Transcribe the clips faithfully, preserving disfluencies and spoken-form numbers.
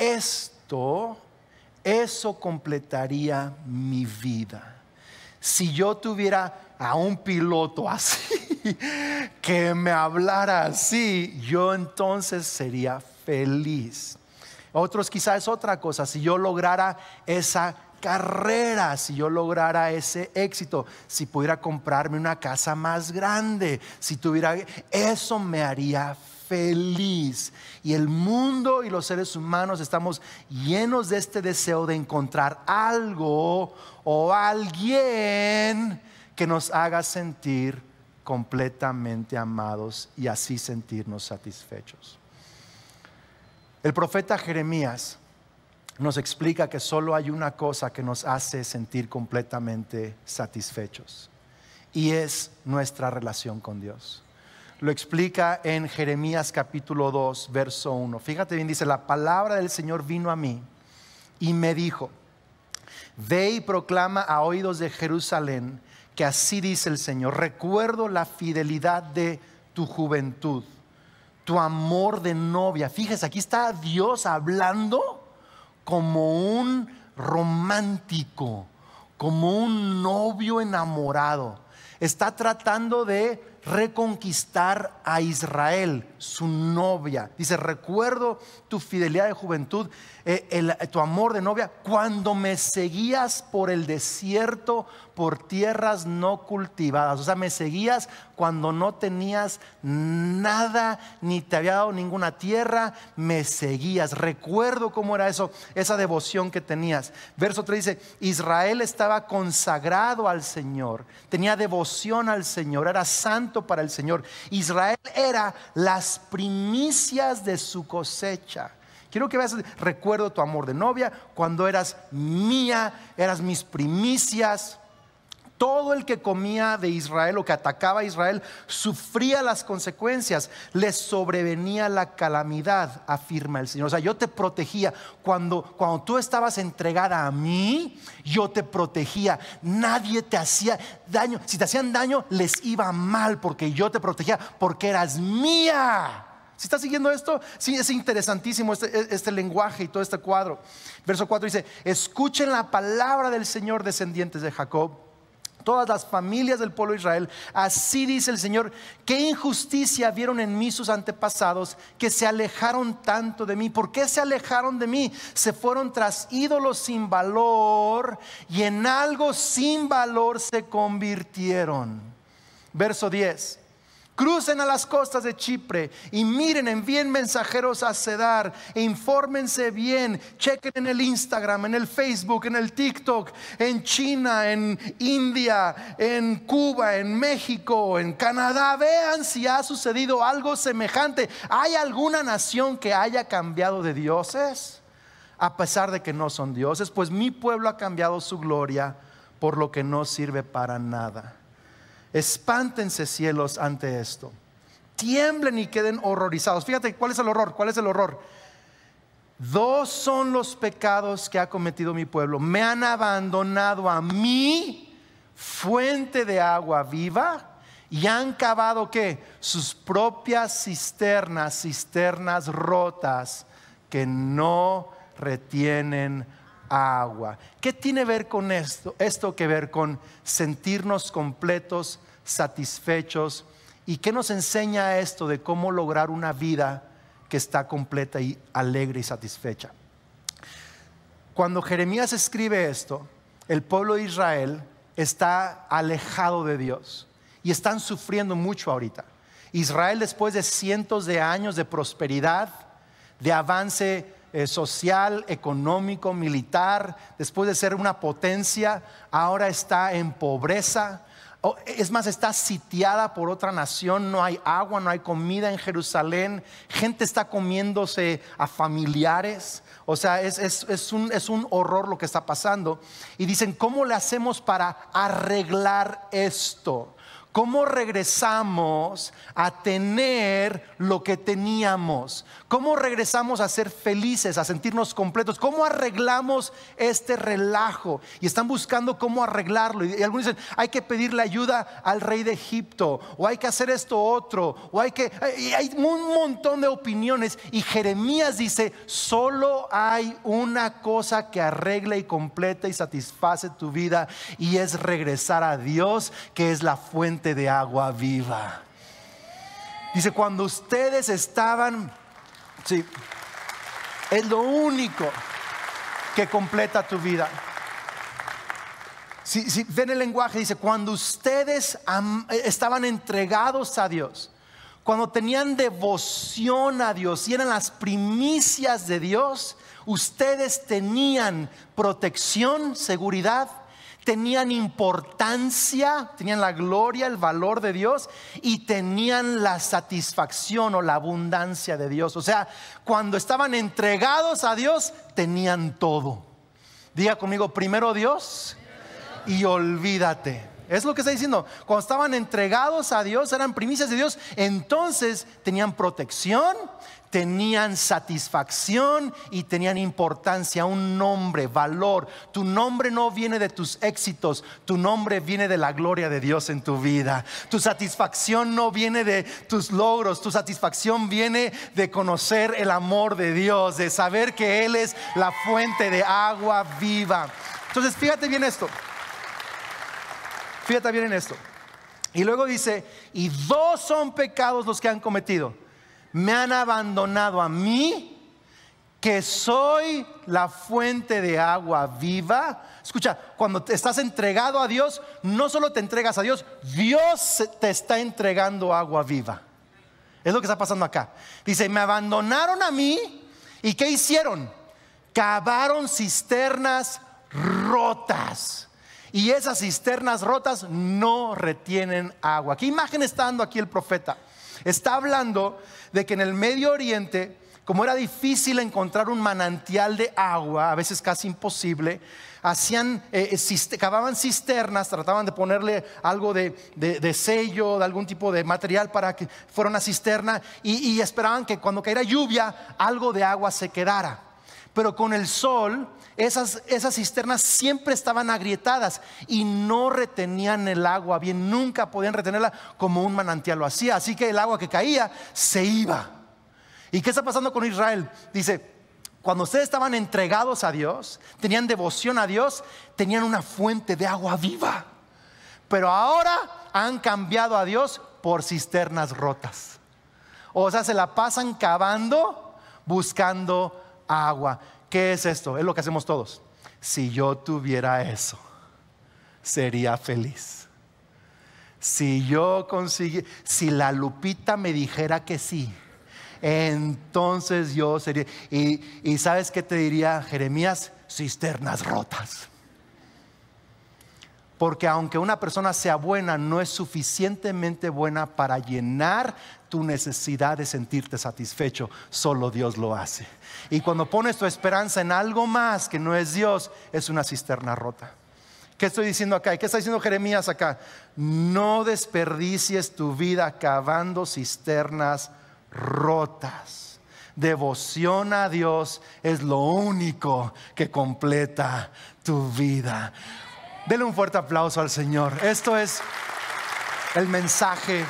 esto, eso completaría mi vida. Si yo tuviera a un piloto así, que me hablara así, yo entonces sería feliz. Otros quizás es otra cosa. Si yo lograra esa carrera, si yo lograra ese éxito, si pudiera comprarme una casa más grande, si tuviera, eso me haría feliz. Y el mundo y los seres humanos estamos llenos de este deseo de encontrar algo o alguien que nos haga sentir completamente amados y así sentirnos satisfechos. El profeta Jeremías nos explica que solo hay una cosa que nos hace sentir completamente satisfechos, y es nuestra relación con Dios. Lo explica en Jeremías capítulo dos, verso uno. Fíjate bien, dice: la palabra del Señor vino a mí y me dijo: ve y proclama a oídos de Jerusalén que así dice el Señor, recuerdo la fidelidad de tu juventud, tu amor de novia. Fíjese, aquí está Dios hablando como un romántico, como un novio enamorado. Está tratando de reconquistar a Israel, su novia. Dice: recuerdo tu fidelidad de juventud, eh, el, tu amor de novia, cuando me seguías por el desierto, por tierras no cultivadas. O sea, me seguías cuando no tenías nada, ni te había dado ninguna tierra, me seguías. Recuerdo cómo era eso, esa devoción que tenías. Verso tres dice: Israel estaba consagrado al Señor, tenía devoción al Señor, era santo para el Señor. Israel era las primicias de su cosecha. Quiero que veas: recuerdo tu amor de novia, cuando eras mía, eras mis primicias. Todo el que comía de Israel o que atacaba a Israel sufría las consecuencias, les sobrevenía la calamidad, afirma el Señor. O sea, yo te protegía. Cuando, cuando tú estabas entregada a mí, yo te protegía. Nadie te hacía daño. Si te hacían daño, les iba mal, porque yo te protegía, porque eras mía. ¿Sí estás siguiendo esto? Sí, es interesantísimo este, este lenguaje y todo este cuadro. Verso cuatro dice: escuchen la palabra del Señor, descendientes de Jacob, todas las familias del pueblo de Israel. Así dice el Señor: qué injusticia vieron en mí sus antepasados, que se alejaron tanto de mí. ¿Por qué se alejaron de mí? Se fueron tras ídolos sin valor, y en algo sin valor se convirtieron. Verso diez: crucen a las costas de Chipre y miren, envíen mensajeros a Cedar e infórmense bien. Chequen en el Instagram, en el Facebook, en el TikTok, en China, en India, en Cuba, en México, en Canadá. Vean si ha sucedido algo semejante. ¿Hay alguna nación que haya cambiado de dioses? A pesar de que no son dioses, pues mi pueblo ha cambiado su gloria por lo que no sirve para nada. Espántense, cielos, ante esto. Tiemblen y queden horrorizados. Fíjate, ¿cuál es el horror? ¿Cuál es el horror? Dos son los pecados que ha cometido mi pueblo. Me han abandonado a mí, fuente de agua viva, y han cavado ¿qué? Sus propias cisternas, cisternas rotas que no retienen agua. ¿Qué tiene que ver con esto? Esto que ver con sentirnos completos, satisfechos. ¿Y qué nos enseña esto de cómo lograr una vida que está completa y alegre y satisfecha? Cuando Jeremías escribe esto, el pueblo de Israel está alejado de Dios y están sufriendo mucho ahorita. Israel, después de cientos de años de prosperidad, de avance Eh, social, económico, militar, después de ser una potencia, ahora está en pobreza. Oh, es más, está sitiada por otra nación. No hay agua, no hay comida en Jerusalén. Gente está comiéndose a familiares. O sea, es, es, es, un, es un horror lo que está pasando. Y dicen: ¿cómo le hacemos para arreglar esto? ¿Cómo regresamos a tener lo que teníamos? ¿Cómo regresamos a ser felices, a sentirnos completos? ¿Cómo arreglamos este relajo? Y están buscando cómo arreglarlo. Y algunos dicen, hay que pedirle ayuda al rey de Egipto, o hay que hacer esto otro, o hay que... Y hay un montón de opiniones. Y Jeremías dice, solo hay una cosa que arregla y completa y satisface tu vida, y es regresar a Dios, que es la fuente de agua viva. Dice, cuando ustedes estaban, sí, es lo único que completa tu vida. Si, si ven el lenguaje, dice, cuando ustedes am, estaban entregados a Dios, cuando tenían devoción a Dios y eran las primicias de Dios, ustedes tenían protección, seguridad, tenían importancia, tenían la gloria, el valor de Dios, y tenían la satisfacción o la abundancia de Dios. O sea, cuando estaban entregados a Dios, tenían todo. Diga conmigo, primero Dios y olvídate. Es lo que está diciendo. Cuando estaban entregados a Dios, eran primicias de Dios, entonces tenían protección, tenían satisfacción y tenían importancia, un nombre, valor. Tu nombre no viene de tus éxitos, tu nombre viene de la gloria de Dios en tu vida. Tu satisfacción no viene de tus logros, tu satisfacción viene de conocer el amor de Dios, de saber que Él es la fuente de agua viva. Entonces fíjate bien esto. Fíjate bien en esto. Y luego dice, y dos son pecados los que han cometido. Me han abandonado a mí, que soy la fuente de agua viva. Escucha, cuando te estás entregado a Dios, no solo te entregas a Dios, Dios te está entregando agua viva. Es lo que está pasando acá. Dice, me abandonaron a mí, ¿y qué hicieron? Cavaron cisternas rotas. Y esas cisternas rotas no retienen agua. ¿Qué imagen está dando aquí el profeta? Está hablando de que en el Medio Oriente, como era difícil encontrar un manantial de agua, a veces casi imposible, hacían, eh, cist- cavaban cisternas, trataban de ponerle algo de, de, de sello, de algún tipo de material para que fuera una cisterna, y, y esperaban que cuando cayera lluvia, algo de agua se quedara. Pero con el sol, esas, esas cisternas siempre estaban agrietadas y no retenían el agua bien, nunca podían retenerla como un manantial lo hacía. Así que el agua que caía se iba. ¿Y qué está pasando con Israel? Dice, cuando ustedes estaban entregados a Dios, tenían devoción a Dios, tenían una fuente de agua viva. Pero ahora han cambiado a Dios por cisternas rotas. O sea, se la pasan cavando, buscando agua. ¿Qué es esto? Es lo que hacemos todos. Si yo tuviera eso, sería feliz. Si yo consiguiera, si la Lupita me dijera que sí, entonces yo sería. Y, y ¿sabes qué te diría Jeremías? Cisternas rotas. Porque aunque una persona sea buena, no es suficientemente buena para llenar tu necesidad de sentirte satisfecho. Solo Dios lo hace. Y cuando pones tu esperanza en algo más que no es Dios, es una cisterna rota. ¿Qué estoy diciendo acá? ¿Y qué está diciendo Jeremías acá? No desperdicies tu vida cavando cisternas rotas. Devoción a Dios es lo único que completa tu vida. Dele un fuerte aplauso al Señor. Esto es el mensaje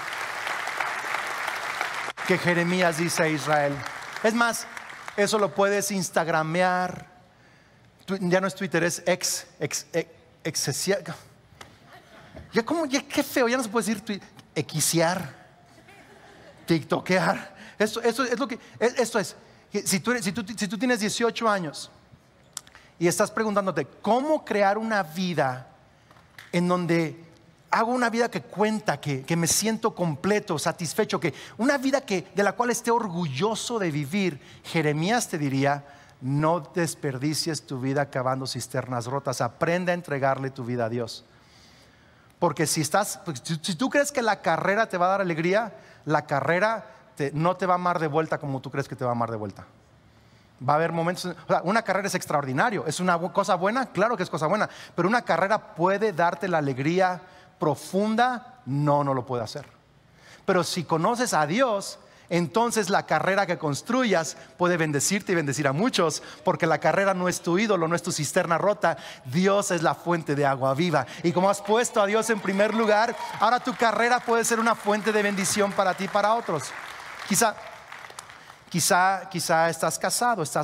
que Jeremías dice a Israel. Es más, eso lo puedes instagramear. Ya no es Twitter, es ex, ex, ex, ex ya como, ya qué feo, ya no se puede decir Twitter. Equiciar, tiktokear. Esto, esto es lo que, esto es. Si tú, si, tú, si tú tienes dieciocho años y estás preguntándote cómo crear una vida en donde hago una vida que cuenta, que, que me siento completo, satisfecho, que una vida que, de la cual esté orgulloso de vivir, Jeremías te diría, no desperdicies tu vida cavando cisternas rotas. Aprende a entregarle tu vida a Dios. Porque si estás, si tú crees que la carrera te va a dar alegría, la carrera te, no te va a amar de vuelta como tú crees que te va a amar de vuelta. Va a haber momentos, o sea, una carrera es extraordinario, es una cosa buena, claro que es cosa buena, pero una carrera puede darte la alegría profunda No, no lo puede hacer. Pero si conoces a Dios, entonces la carrera que construyas puede bendecirte y bendecir a muchos, porque la carrera no es tu ídolo, no es tu cisterna rota. Dios es la fuente de agua viva. Y como has puesto a Dios en primer lugar, ahora tu carrera puede ser una fuente de bendición para ti y para otros. Quizá, quizá, quizá estás casado, estás